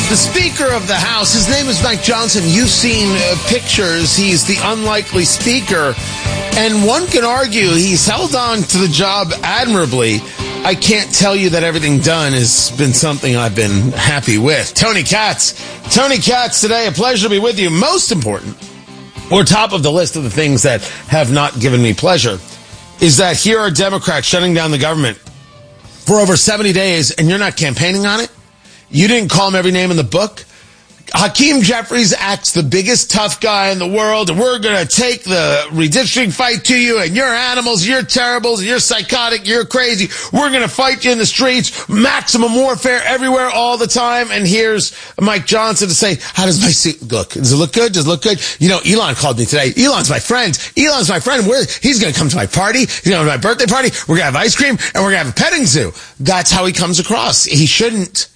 The Speaker of the House, his name is Mike Johnson. You've seen pictures. He's the unlikely Speaker. And one can argue he's held on to the job admirably. I can't tell you that everything done has been something I've been happy with. Tony Katz. Tony Katz today, a pleasure to be with you. Most important, or top of the list of the things that have not given me pleasure, is that here are Democrats shutting down the government for over 70 days, and you're not campaigning on it? You didn't call him every name in the book? Hakeem Jeffries acts the biggest tough guy in the world, and we're going to take the redistricting fight to you, and you're animals, you're terribles, you're psychotic, you're crazy. We're going to fight you in the streets, maximum warfare everywhere all the time. And here's Mike Johnson to say, how does my suit look? Does it look good? Does it look good? You know, Elon called me today. Elon's my friend. Elon's my friend. He's going to come to my party. He's going to my birthday party. We're going to have ice cream, and we're going to have a petting zoo. That's how he comes across. He shouldn't.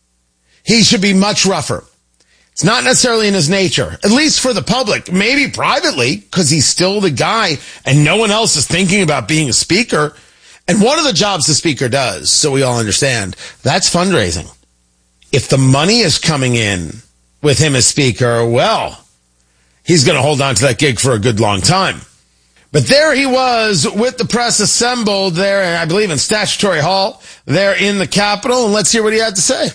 He should be much rougher. It's not necessarily in his nature, at least for the public, maybe privately, because he's still the guy and no one else is thinking about being a speaker. And one of the jobs the speaker does, so we all understand, that's fundraising. If the money is coming in with him as speaker, well, he's going to hold on to that gig for a good long time. But there he was with the press assembled there, I believe in Statutory Hall, there in the Capitol. And let's hear what he had to say.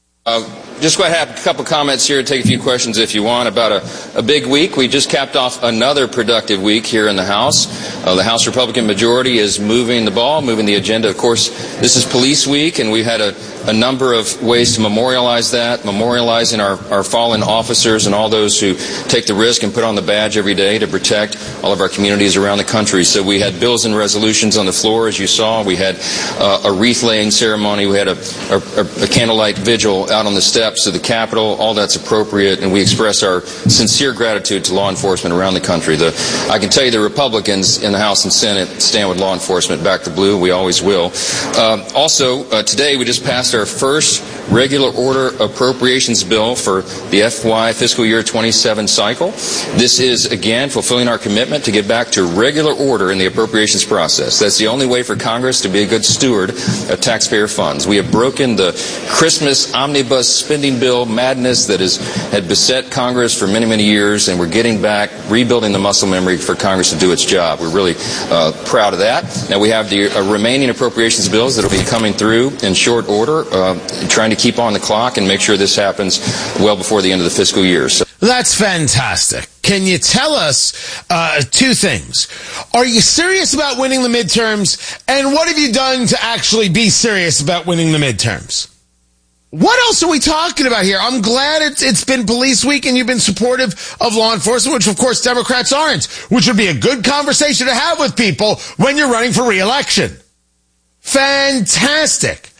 Just going to have a couple comments here, take a few questions if you want about a big week. We just capped off another productive week here in the House. The House Republican majority is moving the ball, moving the agenda. Of course, this is Police Week, and we've had a number of ways to memorialize that, memorializing our fallen officers and all those who take the risk and put on the badge every day to protect all of our communities around the country. So we had bills and resolutions on the floor, as you saw. We had a wreath-laying ceremony. We had a candlelight vigil out on the steps of the Capitol. All that's appropriate, and we express our sincere gratitude to law enforcement around the country. I can tell you the Republicans in the House and Senate stand with law enforcement back to blue. We always will. Today we just passed our first regular order appropriations bill for the FY fiscal year 27 cycle. This is, again, fulfilling our commitment to get back to regular order in the appropriations process. That's the only way for Congress to be a good steward of taxpayer funds. We have broken the Christmas omnibus spending bill madness that had beset Congress for many, many years, and we're getting back, rebuilding the muscle memory for Congress to do its job. We're really proud of that. Now we have the remaining appropriations bills that will be coming through in short order, trying to keep on the clock and make sure this happens well before the end of the fiscal year. So that's fantastic. Can you tell us two things? Are you serious about winning the midterms? And what have you done to actually be serious about winning the midterms? What else are we talking about here? I'm glad it's been Police Week and you've been supportive of law enforcement, which of course Democrats aren't, which would be a good conversation to have with people when you're running for re-election. Fantastic.